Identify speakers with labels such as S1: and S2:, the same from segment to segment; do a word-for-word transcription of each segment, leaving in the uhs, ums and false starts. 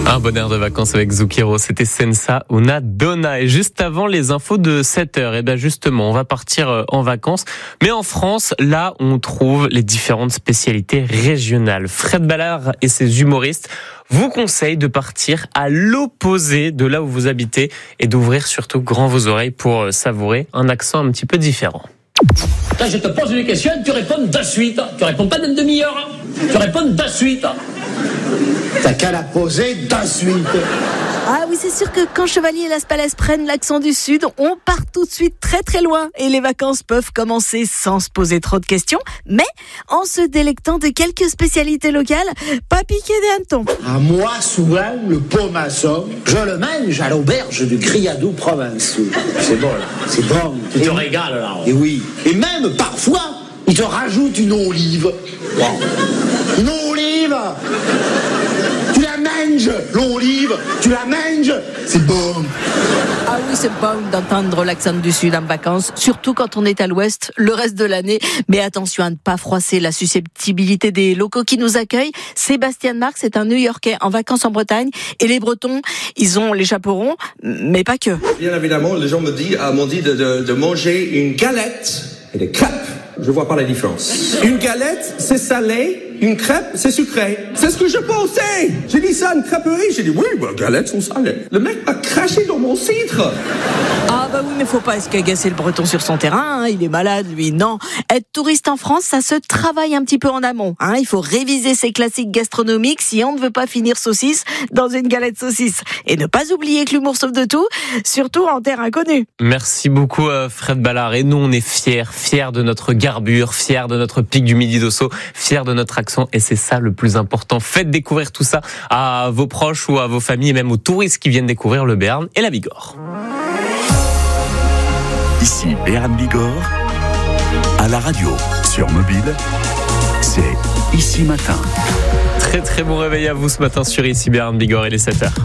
S1: Un bon air de vacances avec Zucchero, c'était Senza Una Donna. Et juste avant les infos de sept heures, et bien justement, on va partir en vacances. Mais en France, là, on trouve les différentes spécialités régionales. Fred Ballard et ses humoristes vous conseillent de partir à l'opposé de là où vous habitez et d'ouvrir surtout grand vos oreilles pour savourer un accent un petit peu différent.
S2: Là, je te pose une question, tu réponds de suite. Tu réponds pas d'une demi-heure, tu réponds de suite.
S3: T'as qu'à la poser de suite.
S4: Ah oui, c'est sûr que quand Chevalier et Las Palais prennent l'accent du Sud, on part tout de suite très très loin. Et les vacances peuvent commencer sans se poser trop de questions, mais en se délectant de quelques spécialités locales, pas piqué des hannetons.
S3: À moi, souvent, le pomasson, je le mange à l'auberge du Criadou provençal. C'est bon, là. C'est bon.
S2: Tu te régales, là.
S3: Et oui. Et même, parfois, ils te rajoutent une olive. Wow. Une olive. Tu la manges, l'olive, tu la manges, c'est bon.
S4: Ah oui, c'est bon d'entendre l'accent du Sud en vacances, surtout quand on est à l'Ouest le reste de l'année. Mais attention à ne pas froisser la susceptibilité des locaux qui nous accueillent. Sébastien Marx est un New-Yorkais en vacances en Bretagne et les Bretons, ils ont les chaperons, mais pas que.
S5: Bien évidemment, les gens me disent, m'ont dit de, de, de manger une galette et des crêpes. Je vois pas la différence. Une galette, c'est salé. Une crêpe, c'est sucré. C'est ce que je pensais. J'ai dit ça à une crêperie. J'ai dit, oui, bah, galettes sont salées. Le mec a craché dans mon cidre.
S4: Ah bah oui, mais faut pas escagacer le Breton sur son terrain, hein. Il est malade, lui, non. Être touriste en France, ça se travaille un petit peu en amont, hein. Il faut réviser ses classiques gastronomiques si on ne veut pas finir saucisse dans une galette saucisse. Et ne pas oublier que l'humour sauve de tout, surtout en terre inconnue.
S1: Merci beaucoup Fred Ballard. Et nous, on est fiers, fiers de notre garbure, fiers de notre pic du Midi d'Ossau, fiers de notre accent. Et c'est ça le plus important. Faites découvrir tout ça à vos proches ou à vos familles et même aux touristes qui viennent découvrir le Béarn et la Bigorre.
S6: Ici Béarn Bigorre, à la radio, sur mobile, c'est Ici Matin.
S1: Très très bon réveil à vous ce matin sur Ici Béarn Bigorre, il est sept heures.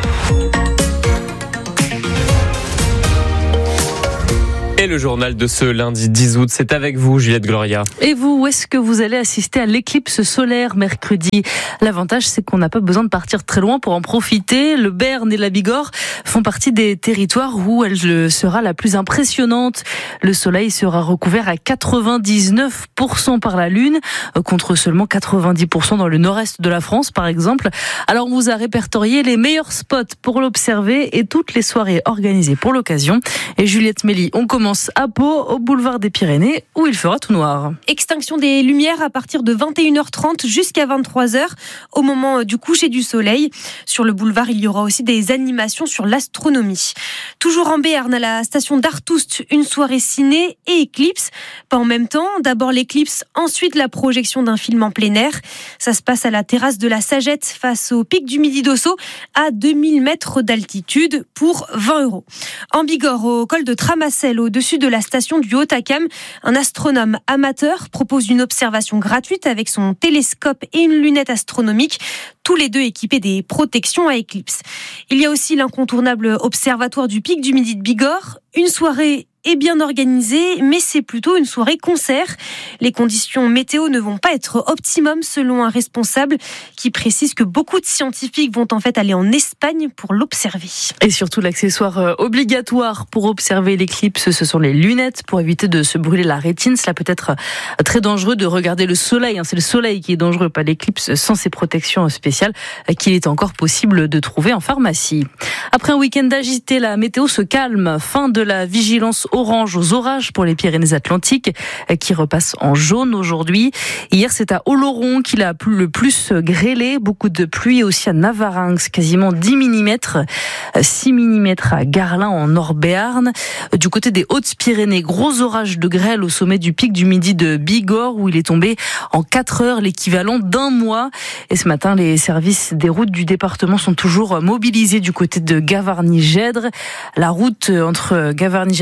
S1: Et le journal de ce lundi dix août, c'est avec vous, Juliette Gloria.
S7: Et vous, où est-ce que vous allez assister à l'éclipse solaire mercredi ? L'avantage, c'est qu'on n'a pas besoin de partir très loin pour en profiter. Le Béarn et la Bigorre font partie des territoires où elle sera la plus impressionnante. Le soleil sera recouvert à quatre-vingt-dix-neuf pour cent par la lune, contre seulement quatre-vingt-dix pour cent dans le nord-est de la France, par exemple. Alors, on vous a répertorié les meilleurs spots pour l'observer et toutes les soirées organisées pour l'occasion. Et Juliette Méli, on commence à Pau, au boulevard des Pyrénées, où il fera tout noir.
S8: Extinction des lumières à partir de vingt et une heures trente jusqu'à vingt-trois heures, au moment du coucher du soleil. Sur le boulevard, il y aura aussi des animations sur l'astronomie. Toujours en Béarn, à la station d'Artoust, une soirée ciné et éclipse. Pas en même temps, d'abord l'éclipse, ensuite la projection d'un film en plein air. Ça se passe à la terrasse de la Sagette, face au pic du Midi d'Ossau, à deux mille mètres d'altitude, pour vingt euros. En Bigorre, au col de Tramacel, au-dessus de la station du Haut-Acam, un astronome amateur propose une observation gratuite avec son télescope et une lunette astronomique, tous les deux équipés des protections à éclipse. Il y a aussi l'incontournable observatoire du pic du Midi de Bigorre, une soirée est bien organisée, mais c'est plutôt une soirée concert. Les conditions météo ne vont pas être optimum selon un responsable qui précise que beaucoup de scientifiques vont en fait aller en Espagne pour l'observer.
S7: Et surtout l'accessoire obligatoire pour observer l'éclipse, ce sont les lunettes pour éviter de se brûler la rétine. Cela peut être très dangereux de regarder le soleil. C'est le soleil qui est dangereux, pas l'éclipse, sans ces protections spéciales qu'il est encore possible de trouver en pharmacie. Après un week-end agité, la météo se calme. Fin de la vigilance orange aux orages pour les Pyrénées-Atlantiques qui repasse en jaune aujourd'hui. Hier, c'est à Oloron qu'il a le plus grêlé. Beaucoup de pluie aussi à Navarinx, quasiment dix millimètres. six millimètres à Garlin en Nord-Béarn. Du côté des Hautes-Pyrénées, gros orage de grêle au sommet du pic du Midi de Bigorre où il est tombé en quatre heures, l'équivalent d'un mois. Et ce matin, les services des routes du département sont toujours mobilisés du côté de Gavarnie-Gèdre. La route entre Gavarnie-Gèdre et Luc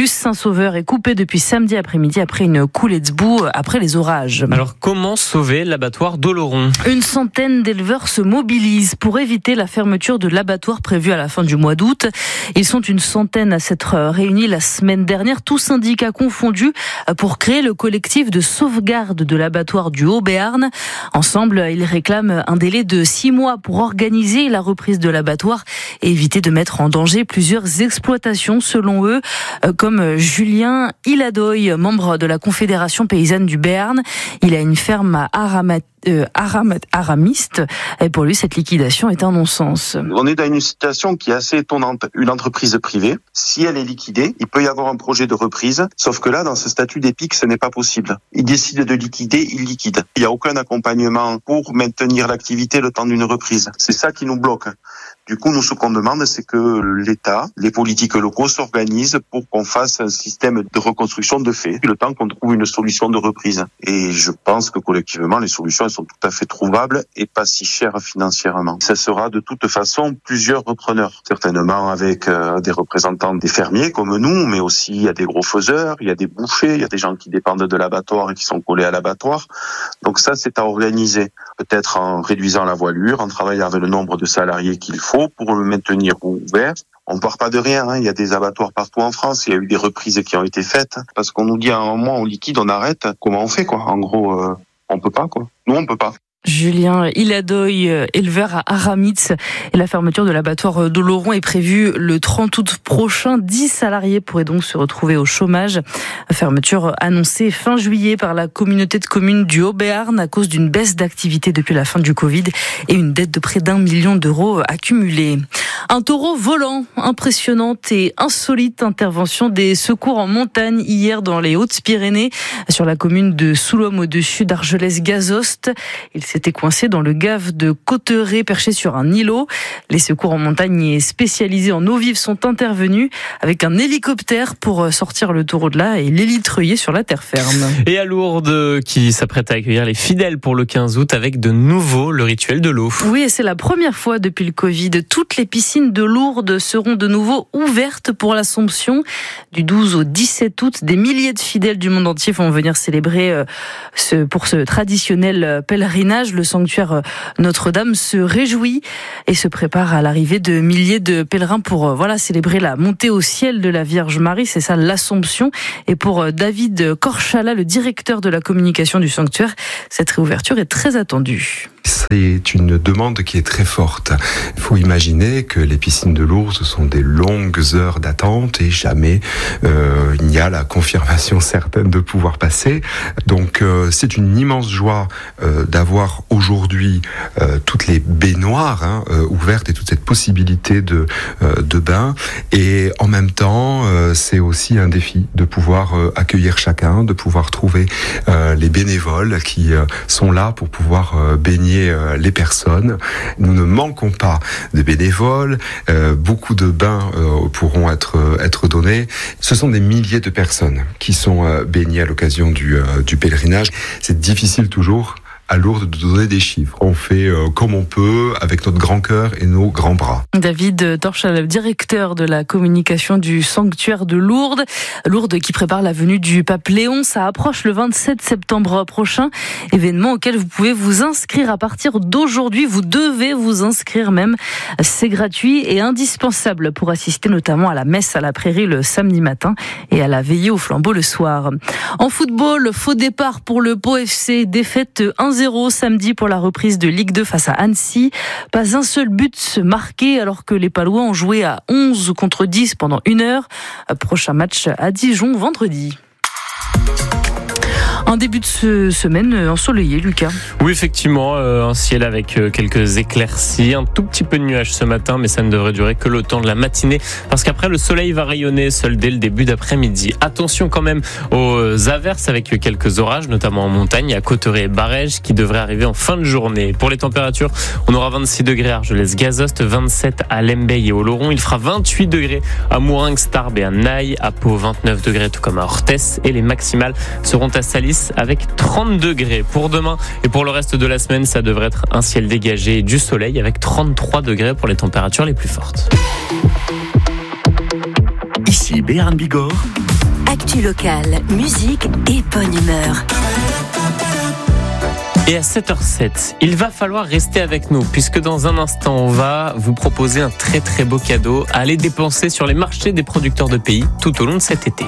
S7: bus Saint-Sauveur est coupé depuis samedi après-midi après une coulée de boue après les orages.
S1: Alors comment sauver l'abattoir d'Oloron ?
S7: Une centaine d'éleveurs se mobilisent pour éviter la fermeture de l'abattoir prévue à la fin du mois d'août. Ils sont une centaine à s'être réunis la semaine dernière, tous syndicats confondus, pour créer le collectif de sauvegarde de l'abattoir du Haut-Béarn. Ensemble, ils réclament un délai de six mois pour organiser la reprise de l'abattoir et éviter de mettre en danger plusieurs exploitations, selon eux, comme Julien Iladoy, membre de la Confédération paysanne du Béarn. Il a une ferme à Aramat. Euh, Aram, aramiste, et pour lui cette liquidation est un non-sens.
S9: On est dans une situation qui est assez étonnante. Une entreprise privée, si elle est liquidée, il peut y avoir un projet de reprise, sauf que là, dans ce statut d'EPIC, ce n'est pas possible. Il décide de liquider, il liquide. Il n'y a aucun accompagnement pour maintenir l'activité le temps d'une reprise. C'est ça qui nous bloque. Du coup, nous, ce qu'on demande, c'est que l'État, les politiques locaux s'organisent pour qu'on fasse un système de reconstruction de fait, le temps qu'on trouve une solution de reprise. Et je pense que collectivement, les solutions sont tout à fait trouvables et pas si chères financièrement. Ça sera de toute façon plusieurs repreneurs, certainement avec euh, des représentants des fermiers comme nous, mais aussi il y a des gros faiseurs, il y a des bouchers, il y a des gens qui dépendent de l'abattoir et qui sont collés à l'abattoir. Donc ça, c'est à organiser, peut-être en réduisant la voilure, en travaillant avec le nombre de salariés qu'il faut pour le maintenir ouvert. On ne part pas de rien, hein. Il y a des abattoirs partout en France, il y a eu des reprises qui ont été faites, parce qu'on nous dit à un moment on liquide, on arrête, comment on fait quoi ? En gros, euh, on peut pas quoi. Nous on peut pas.
S7: Julien Iladoy, éleveur à Aramitz. Et la fermeture de l'abattoir d'Oloron est prévue le trente août prochain. dix salariés pourraient donc se retrouver au chômage. Fermeture annoncée fin juillet par la communauté de communes du Haut-Béarn à cause d'une baisse d'activité depuis la fin du Covid et une dette de près d'un million d'euros accumulée. Un taureau volant, impressionnante et insolite intervention des secours en montagne hier dans les Hautes-Pyrénées sur la commune de Soulhomme au-dessus d'Argelès-Gazost. Il s'était coincé dans le gave de Cauterets perché sur un îlot. Les secours en montagne spécialisés en eau vive sont intervenus avec un hélicoptère pour sortir le taureau de là et l'élitreiller sur la terre ferme.
S1: Et à Lourdes, qui s'apprête à accueillir les fidèles pour le quinze août avec de nouveau le rituel de l'eau.
S7: Oui, et c'est la première fois depuis le Covid. Toutes les piscines de Lourdes seront de nouveau ouvertes pour l'Assomption. Du douze au dix-sept août, des milliers de fidèles du monde entier vont venir célébrer ce, pour ce traditionnel pèlerinage. Le sanctuaire Notre-Dame se réjouit et se prépare à l'arrivée de milliers de pèlerins pour voilà célébrer la montée au ciel de la Vierge Marie. C'est ça, l'Assomption. Et pour David Korchala, le directeur de la communication du sanctuaire, cette réouverture est très attendue.
S10: C'est une demande qui est très forte. Il faut imaginer que les piscines de Lourdes sont des longues heures d'attente et jamais euh, il n'y a la confirmation certaine de pouvoir passer. Donc euh, c'est une immense joie euh, d'avoir aujourd'hui euh, toutes les baignoires hein, euh, ouvertes et toute cette possibilité de, euh, de bain. Et en même temps, euh, c'est aussi un défi de pouvoir euh, accueillir chacun, de pouvoir trouver euh, les bénévoles qui euh, sont là pour pouvoir euh, baigner les personnes. Nous ne manquons pas de bénévoles, euh, beaucoup de bains euh, pourront être, être donnés. Ce sont des milliers de personnes qui sont euh, baignées à l'occasion du, euh, du pèlerinage. C'est difficile toujours à Lourdes de donner des chiffres. On fait euh, comme on peut, avec notre grand cœur et nos grands bras.
S7: David Torchal, directeur de la communication du sanctuaire de Lourdes. Lourdes qui prépare la venue du pape Léon. Ça approche le vingt-sept septembre prochain. Événement auquel vous pouvez vous inscrire à partir d'aujourd'hui. Vous devez vous inscrire même. C'est gratuit et indispensable pour assister notamment à la messe à la prairie le samedi matin et à la veillée au flambeau le soir. En football, faux départ pour le Pau F C. Défaite un zéro samedi pour la reprise de Ligue deux face à Annecy. Pas un seul but marqué alors que les Palois ont joué à onze contre dix pendant une heure. Prochain match à Dijon vendredi. Un début de ce semaine ensoleillé, Lucas.
S1: Oui, effectivement, euh, un ciel avec euh, quelques éclaircies, un tout petit peu de nuages ce matin, mais ça ne devrait durer que le temps de la matinée, parce qu'après le soleil va rayonner seul dès le début d'après-midi. Attention quand même aux averses avec quelques orages, notamment en montagne, à Cauterets et Barèges, qui devraient arriver en fin de journée. Pour les températures, on aura vingt-six degrés à Argelès-Gazost, vingt-sept à Lembeil et Oloron. Il fera vingt-huit degrés à Mourinx, Tarbes et à Naï, à Pau vingt-neuf degrés, tout comme à Orthès, et les maximales seront à Salis avec trente degrés. Pour demain et pour le reste de la semaine, ça devrait être un ciel dégagé et du soleil avec trente-trois degrés pour les températures les plus fortes.
S6: Ici Béarn Bigorre.
S11: actu locale, musique et bonne humeur.
S1: Et à sept heures sept, il va falloir rester avec nous puisque dans un instant, on va vous proposer un très très beau cadeau à aller dépenser sur les marchés des producteurs de pays tout au long de cet été.